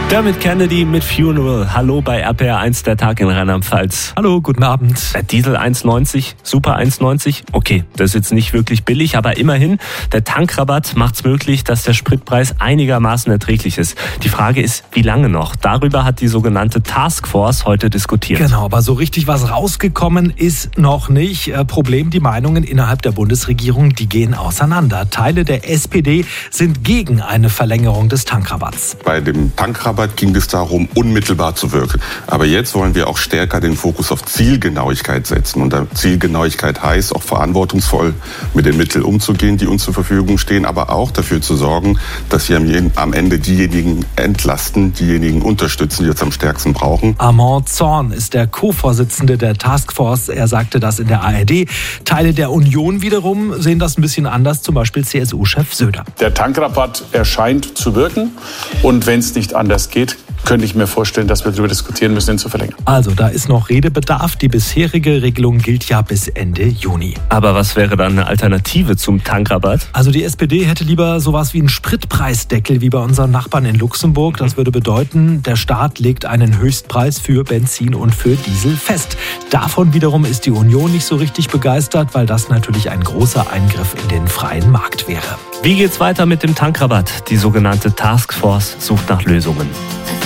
Dermot Kennedy mit Funeral. Hallo bei RPR1, der Tag in Rheinland-Pfalz. Hallo, guten Abend. Der Diesel 1,90, Super 1,90. Okay, das ist jetzt nicht wirklich billig, aber immerhin, der Tankrabatt macht es möglich, dass der Spritpreis einigermaßen erträglich ist. Die Frage ist, wie lange noch? Darüber hat die sogenannte Taskforce heute diskutiert. Genau, aber so richtig was rausgekommen ist noch nicht. Problem, die Meinungen innerhalb der Bundesregierung, die gehen auseinander. Teile der SPD sind gegen eine Verlängerung des Tankrabatts. Bei dem Tankrabatt ging es darum, unmittelbar zu wirken. Aber jetzt wollen wir auch stärker den Fokus auf Zielgenauigkeit setzen. Und Zielgenauigkeit heißt, auch verantwortungsvoll mit den Mitteln umzugehen, die uns zur Verfügung stehen, aber auch dafür zu sorgen, dass wir am Ende diejenigen entlasten, diejenigen unterstützen, die es am stärksten brauchen. Armand Zorn ist der Co-Vorsitzende der Taskforce. Er sagte das in der ARD. Teile der Union wiederum sehen das ein bisschen anders, zum Beispiel CSU-Chef Söder. Der Tankrabatt erscheint zu wirken. Und wenn es nicht anders geht, könnte ich mir vorstellen, dass wir darüber diskutieren müssen, ihn zu verlängern. Also, da ist noch Redebedarf. Die bisherige Regelung gilt ja bis Ende Juni. Aber was wäre dann eine Alternative zum Tankrabatt? Also die SPD hätte lieber sowas wie einen Spritpreisdeckel wie bei unseren Nachbarn in Luxemburg. Das würde bedeuten, der Staat legt einen Höchstpreis für Benzin und für Diesel fest. Davon wiederum ist die Union nicht so richtig begeistert, weil das natürlich ein großer Eingriff in den freien Markt wäre. Wie geht's weiter mit dem Tankrabatt? Die sogenannte Taskforce sucht nach Lösungen.